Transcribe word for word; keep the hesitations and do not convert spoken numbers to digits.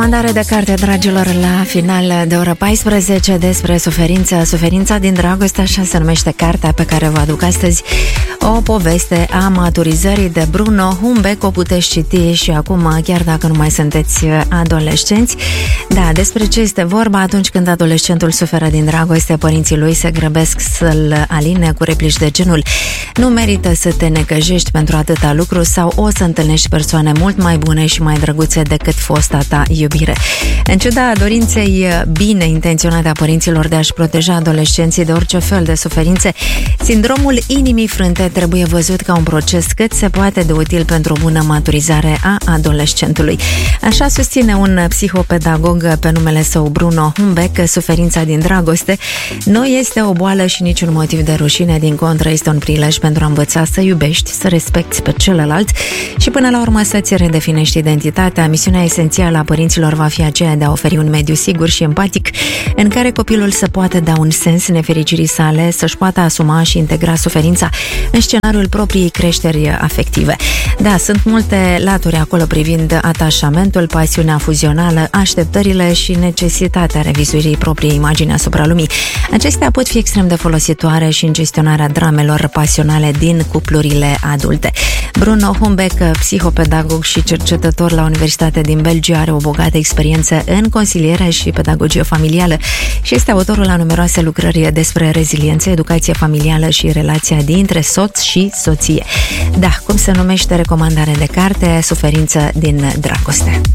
Recomandare de carte, dragilor, la final de ora paisprezece despre suferință. Suferința din dragoste, așa se numește cartea pe care vă aduc astăzi. O poveste a maturizării de Bruno Humbec. O puteți citi și acum, chiar dacă nu mai sunteți adolescenți. Da, despre ce este vorba? Atunci când adolescentul suferă din dragoste, părinții lui se grăbesc să-l aline cu replici de genul: nu merită să te necăjești pentru atâta lucru, sau o să întâlnești persoane mult mai bune și mai drăguțe decât fosta ta iubire. În ciuda dorinței bine intenționate a părinților de a-și proteja adolescenții de orice fel de suferințe, sindromul inimii frânte trebuie văzut ca un proces cât se poate de util pentru o bună maturizare a adolescentului. Așa susține un psihopedagog pe numele său Bruno Humbec: suferința din dragoste nu este o boală și niciun motiv de rușine, din contră este un prilej pentru a învăța să iubești, să respecti pe celălalt și până la urmă să-ți redefinești identitatea. Misiunea esențială a părinților va fi aceea de a oferi un mediu sigur și empatic în care copilul să poată da un sens nefericirii sale, să-și poată asuma și integra suferința în scenariul propriei creșteri afective. Da, sunt multe laturi acolo privind atașamentul, pasiunea fuzională, așteptările și necesitatea revizuirii propriei imagini asupra lumii. Acestea pot fi extrem de folositoare și în gestionarea dramelor pasionale din cuplurile adulte. Bruno Humbec, psihopedagog și cercetător la Universitatea din Belgia, are o bogată experiență în consiliere și pedagogie familială și este autorul la numeroase lucrări despre reziliență, educație familială și relația dintre soț și soție. Da, cum se numește recomandare de carte? Suferință din dragoste.